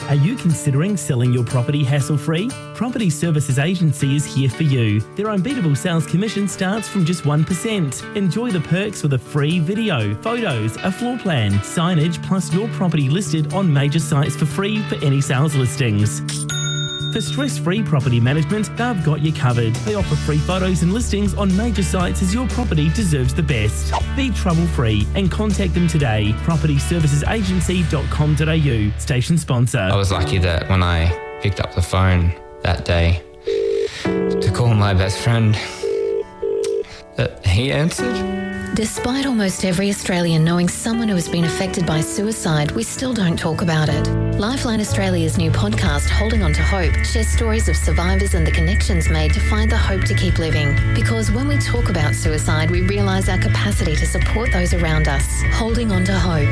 Are you considering selling your property hassle-free? Property Services Agency is here for you. Their unbeatable sales commission starts from just 1%. Enjoy the perks with a free video, photos, a floor plan, signage, plus your property listed on major sites for free for any sales listings. For stress-free property management, they've got you covered. They offer free photos and listings on major sites as your property deserves the best. Be trouble-free and contact them today. propertyservicesagency.com.au. Station sponsor. I was lucky that when I picked up the phone that day to call my best friend, that he answered. Despite almost every Australian knowing someone who has been affected by suicide, we still don't talk about it. Lifeline Australia's new podcast, Holding On to Hope, shares stories of survivors and the connections made to find the hope to keep living. Because when we talk about suicide, we realise our capacity to support those around us. Holding On to Hope.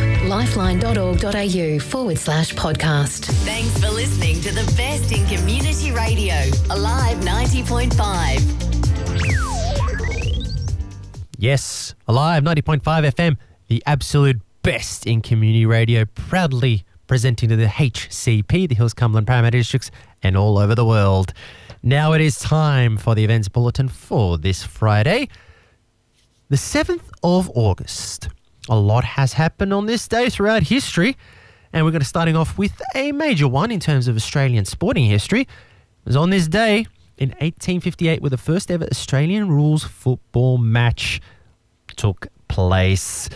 lifeline.org.au/podcast. Thanks for listening to the best in community radio. Alive 90.5. Yes, Alive 90.5 FM, the absolute best in community radio, proudly presenting to the HCP, the Hills Cumberland Parramatta Districts, and all over the world. Now it is time for the events bulletin for this Friday, the 7th of August. A lot has happened on this day throughout history, and we're going to starting off with a major one in terms of Australian sporting history. It was on this day in 1858 where the first ever Australian rules football match took place.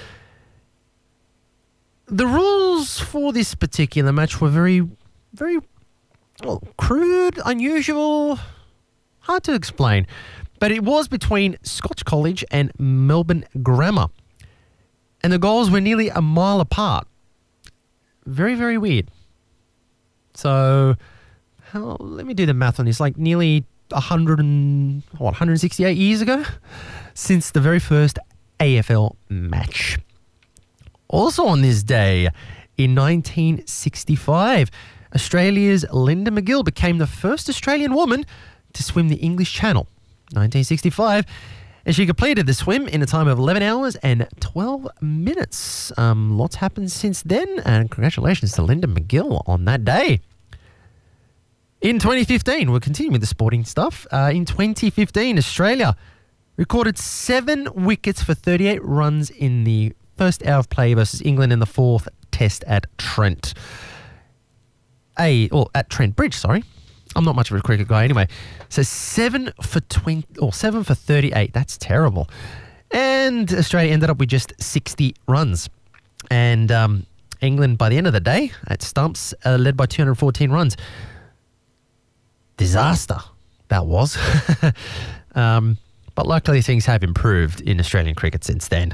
The rules for this particular match were very crude, unusual, hard to explain. But it was between Scotch College and Melbourne Grammar. And the goals were nearly a mile apart. Very, very weird. So, let me do the math on this. Like nearly 168 years ago since the very first AFL match. Also on this day, in 1965, Australia's Linda McGill became the first Australian woman to swim the English Channel. 1965, and she completed the swim in a time of 11 hours and 12 minutes. Lots happened since then, and congratulations to Linda McGill on that day. In 2015, we're continuing with the sporting stuff. In 2015, Australia recorded 7 wickets for 38 runs in the first hour of play versus England in the 4th Test at Trent. At Trent Bridge, sorry. I'm not much of a cricket guy anyway. So 7 for 38. That's terrible. And Australia ended up with just 60 runs. And England, by the end of the day, at stumps, led by 214 runs. Disaster, that was. But luckily things have improved in Australian cricket since then.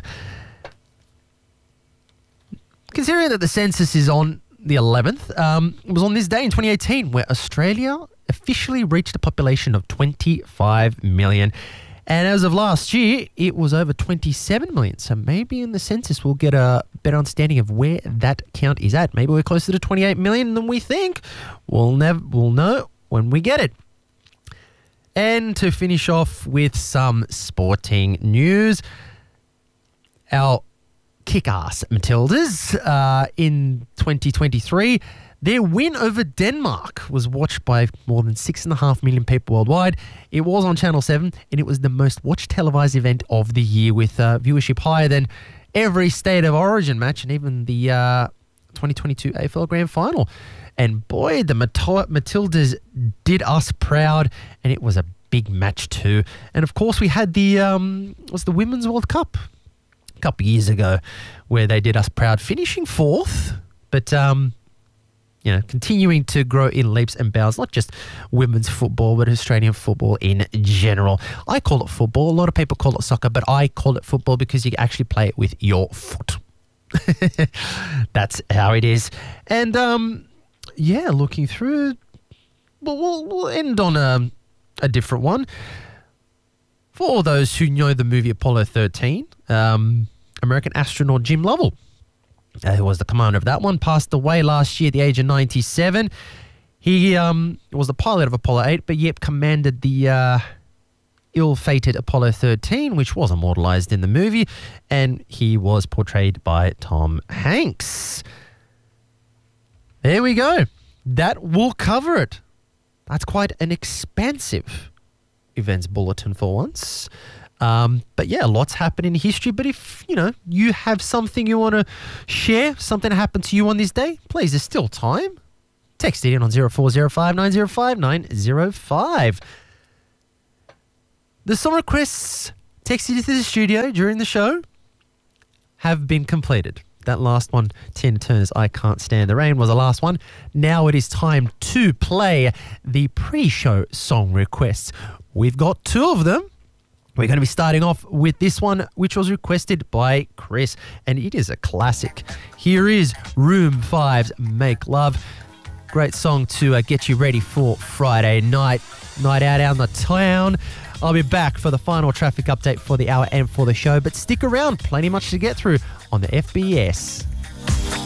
Considering that the census is on the 11th, it was on this day in 2018 where Australia officially reached a population of 25 million. And as of last year, it was over 27 million. So maybe in the census we'll get a better understanding of where that count is at. Maybe we're closer to 28 million than we think. We'll know when we get it. And to finish off with some sporting news, our kick-ass Matildas in 2023, their win over Denmark was watched by more than 6.5 million people worldwide. It was on Channel 7, and it was the most watched televised event of the year with viewership higher than every State of Origin match and even the 2022 AFL Grand Final. And boy, the Matildas did us proud, and it was a big match too. And of course, we had the Women's World Cup a couple of years ago, where they did us proud, finishing 4th, but continuing to grow in leaps and bounds. Not just women's football, but Australian football in general. I call it football. A lot of people call it soccer, but I call it football because you actually play it with your foot. That's how it is. And looking through, we'll end on a different one. For all those who know the movie Apollo 13, American astronaut Jim Lovell, who was the commander of that one, passed away last year at the age of 97. He was the pilot of Apollo 8, but yet commanded the ill-fated Apollo 13, which was immortalized in the movie, and he was portrayed by Tom Hanks. There we go. that will cover it. That's quite an expansive events bulletin for once. But yeah, lots happened in history. But if, you have something you want to share, something that happened to you on this day, please, there's still time. Text it in on 0405 905 905. The song requests texted to the studio during the show have been completed. That last one, Tina Turner's I Can't Stand the Rain, was the last one. Now it is time to play the pre-show song requests. We've got 2 of them. We're going to be starting off with this one, which was requested by Chris, and it is a classic. Here is Room 5's Make Love. Great song to get you ready for Friday night out on the town. I'll be back for the final traffic update for the hour and for the show, but stick around, plenty much to get through on the FBS.